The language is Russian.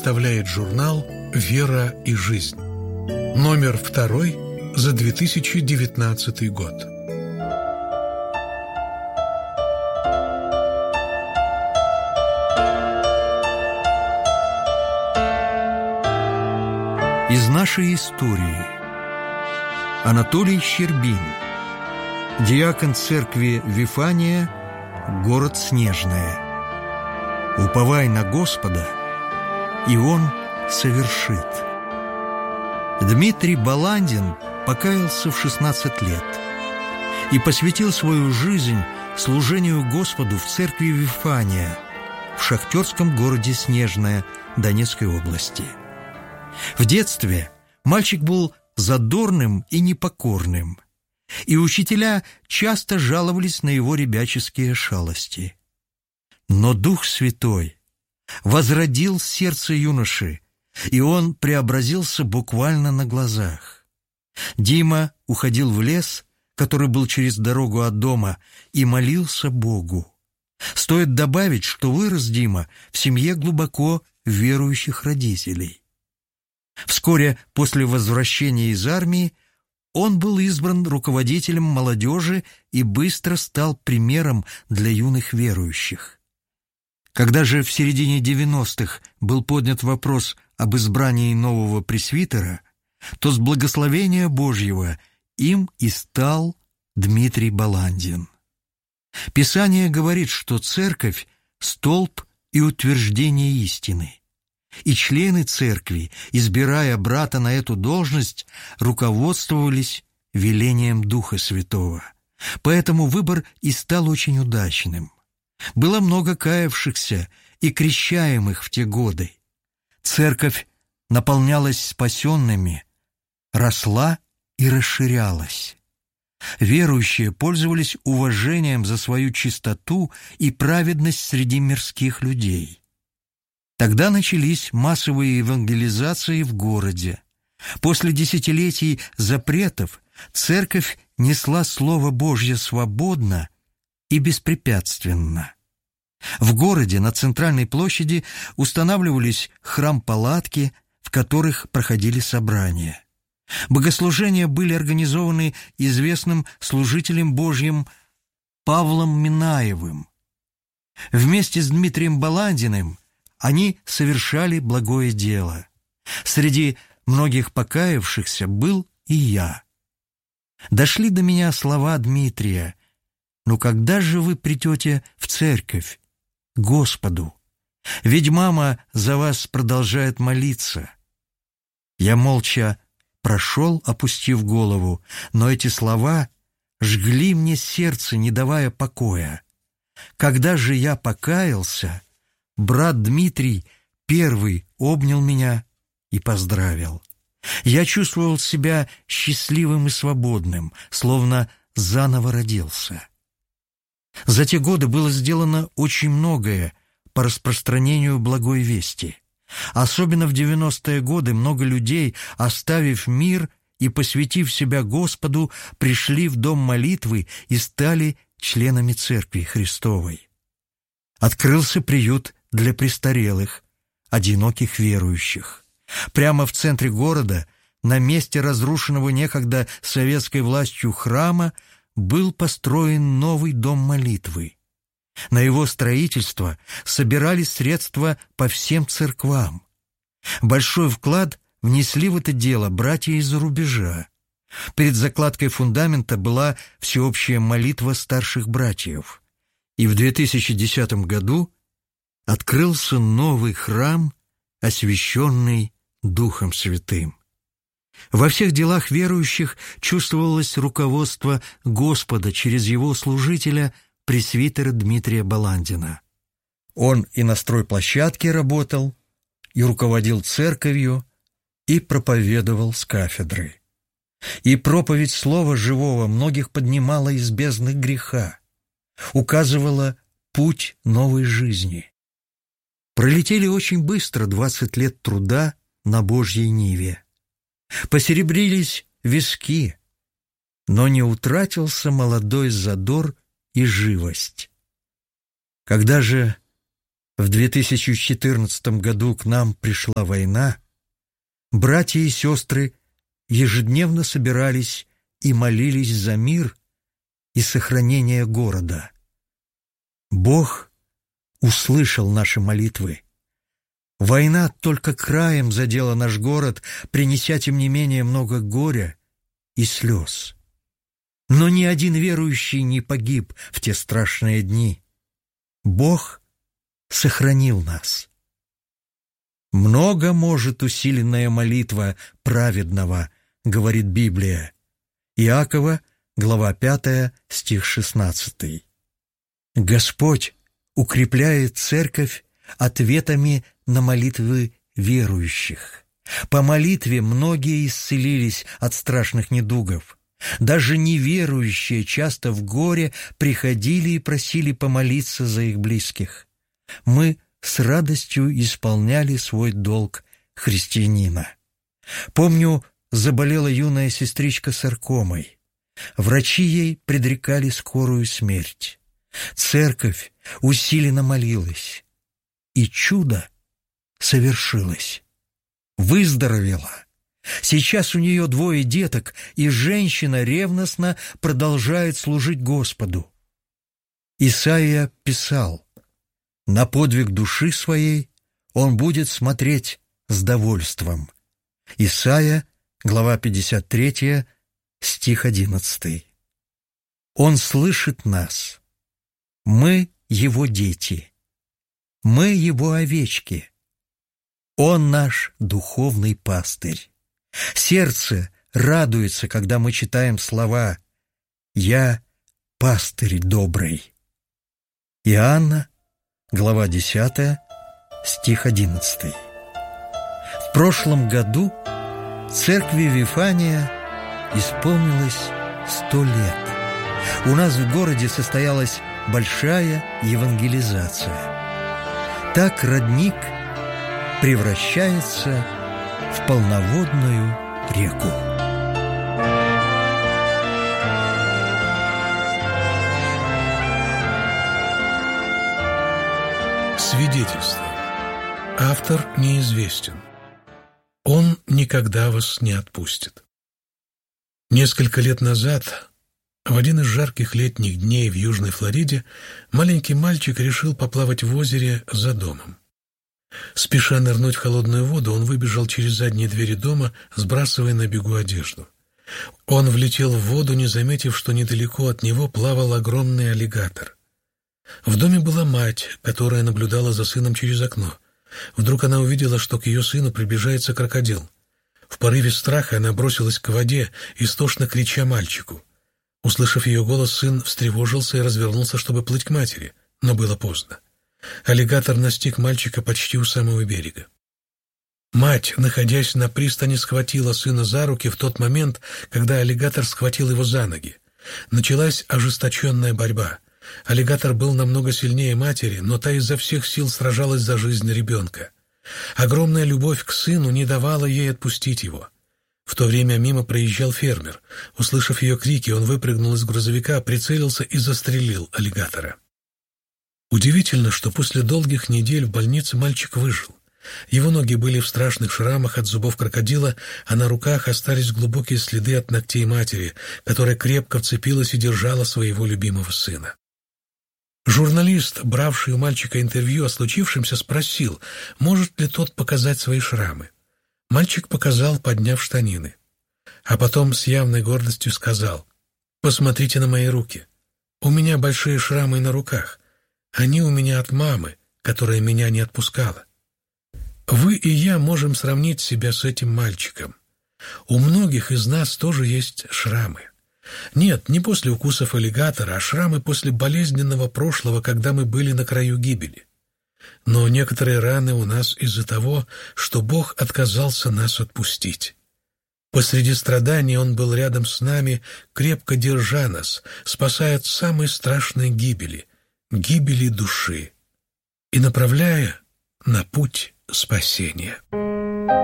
представляет журнал «Вера и жизнь». Номер 2 за 2019 год. Из нашей истории. Анатолий Щербин, диакон церкви Вифания, город Снежное. Уповай на Господа, и Он совершит. Дмитрий Баландин покаялся в 16 лет и посвятил свою жизнь служению Господу в церкви Вифания в шахтерском городе Снежное Донецкой области. В детстве мальчик был задорным и непокорным, и учителя часто жаловались на его ребяческие шалости. Но Дух Святой возродил сердце юноши, и он преобразился буквально на глазах. Дима уходил в лес, который был через дорогу от дома, и молился Богу. Стоит добавить, что вырос Дима в семье глубоко верующих родителей. Вскоре после возвращения из армии он был избран руководителем молодежи и быстро стал примером для юных верующих. Когда же в середине 90-х был поднят вопрос об избрании нового пресвитера, то с благословения Божьего им и стал Дмитрий Баландин. Писание говорит, что церковь – столб и утверждение истины. И члены церкви, избирая брата на эту должность, руководствовались велением Духа Святого. Поэтому выбор и стал очень удачным. Было много каявшихся и крещаемых в те годы. Церковь наполнялась спасенными, росла и расширялась. Верующие пользовались уважением за свою чистоту и праведность среди мирских людей. Тогда начались массовые евангелизации в городе. После десятилетий запретов церковь несла Слово Божье свободно и беспрепятственно. В городе на центральной площади устанавливались храм-палатки, в которых проходили собрания. Богослужения были организованы известным служителем Божьим Павлом Минаевым. Вместе с Дмитрием Баландиным они совершали благое дело. Среди многих покаявшихся был и я. Дошли до меня слова Дмитрия: «Ну когда же вы придете в церковь, Господу? Ведь мама за вас продолжает молиться». Я молча прошел, опустив голову, но эти слова жгли мне сердце, не давая покоя. Когда же я покаялся, брат Дмитрий первый обнял меня и поздравил. Я чувствовал себя счастливым и свободным, словно заново родился. За те годы было сделано очень многое по распространению благой вести. Особенно в 90-е годы много людей, оставив мир и посвятив себя Господу, пришли в дом молитвы и стали членами Церкви Христовой. Открылся приют для престарелых, одиноких верующих. Прямо в центре города, на месте разрушенного некогда советской властью храма, был построен новый дом молитвы. На его строительство собирались средства по всем церквам. Большой вклад внесли в это дело братья из-за рубежа. Перед закладкой фундамента была всеобщая молитва старших братьев. И в 2010 году открылся новый храм, освященный Духом Святым. Во всех делах верующих чувствовалось руководство Господа через его служителя, пресвитера Дмитрия Баландина. Он и на стройплощадке работал, и руководил церковью, и проповедовал с кафедры. И проповедь Слова Живого многих поднимала из бездны греха, указывала путь новой жизни. Пролетели очень быстро 20 лет труда на Божьей ниве. Посеребрились виски, но не утратился молодой задор и живость. Когда же в 2014 году к нам пришла война, братья и сестры ежедневно собирались и молились за мир и сохранение города. Бог услышал наши молитвы. Война только краем задела наш город, принеся, тем не менее, много горя и слез. Но ни один верующий не погиб в те страшные дни. Бог сохранил нас. «Много может усиленная молитва праведного», — говорит Библия. Иакова, глава 5, стих 16. Господь укрепляет церковь ответами на молитвы верующих. По молитве многие исцелились от страшных недугов. Даже неверующие часто в горе приходили и просили помолиться за их близких. Мы с радостью исполняли свой долг христианина. Помню, заболела юная сестричка саркомой. Врачи ей предрекали скорую смерть. Церковь усиленно молилась, и чудо совершилось. Выздоровела. Сейчас у нее 2 деток, и женщина ревностно продолжает служить Господу. Исаия писал: «На подвиг души своей он будет смотреть с довольством». Исайя, глава 53, стих 11. Он слышит нас. Мы его дети. Мы его овечки. Он наш духовный пастырь. Сердце радуется, когда мы читаем слова «Я пастырь добрый». Иоанна, глава 10, стих 11. В прошлом году церкви Вифания исполнилось 100 лет. У нас в городе состоялась большая евангелизация. Так родник превращается в полноводную реку. Свидетельство. Автор неизвестен. Он никогда вас не отпустит. Несколько лет назад, в один из жарких летних дней в Южной Флориде, маленький мальчик решил поплавать в озере за домом. Спеша нырнуть в холодную воду, он выбежал через задние двери дома, сбрасывая на бегу одежду. Он влетел в воду, не заметив, что недалеко от него плавал огромный аллигатор. В доме была мать, которая наблюдала за сыном через окно. Вдруг она увидела, что к ее сыну приближается крокодил. В порыве страха она бросилась к воде, истошно крича мальчику. Услышав ее голос, сын встревожился и развернулся, чтобы плыть к матери, но было поздно. Аллигатор настиг мальчика почти у самого берега. Мать, находясь на пристани, схватила сына за руки в тот момент, когда аллигатор схватил его за ноги. Началась ожесточенная борьба. Аллигатор был намного сильнее матери, но та изо всех сил сражалась за жизнь ребенка. Огромная любовь к сыну не давала ей отпустить его. В то время мимо проезжал фермер. Услышав ее крики, он выпрыгнул из грузовика, прицелился и застрелил аллигатора. Удивительно, что после долгих недель в больнице мальчик выжил. Его ноги были в страшных шрамах от зубов крокодила, а на руках остались глубокие следы от ногтей матери, которая крепко вцепилась и держала своего любимого сына. Журналист, бравший у мальчика интервью о случившемся, спросил, может ли тот показать свои шрамы. Мальчик показал, подняв штанины. А потом с явной гордостью сказал: «Посмотрите на мои руки. У меня большие шрамы на руках. Они у меня от мамы, которая меня не отпускала». Вы и я можем сравнить себя с этим мальчиком. У многих из нас тоже есть шрамы. Нет, не после укусов аллигатора, а шрамы после болезненного прошлого, когда мы были на краю гибели. Но некоторые раны у нас из-за того, что Бог отказался нас отпустить. Посреди страданий Он был рядом с нами, крепко держа нас, спасая от самой страшной гибели — гибели души, и направляя на путь спасения.